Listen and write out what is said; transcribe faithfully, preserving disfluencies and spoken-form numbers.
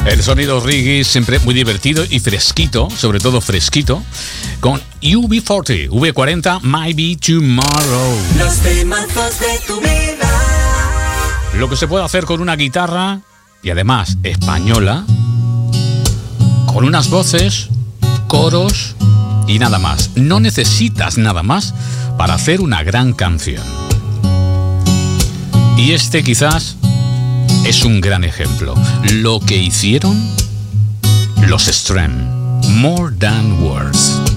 El sonido reggae siempre muy divertido y fresquito, sobre todo fresquito, con U B cuarenta, V cuarenta, Maybe Tomorrow. Los temazos de tu vida. Lo que se puede hacer con una guitarra, y además española, con unas voces, coros y nada más. No necesitas nada más para hacer una gran canción. Y este quizás es un gran ejemplo. Lo que hicieron los Strem, More Than Words.